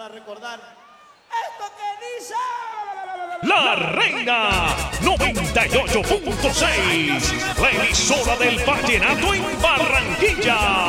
para recordar esto que dice La Reina 98.6, la emisora del vallenato en Barranquilla.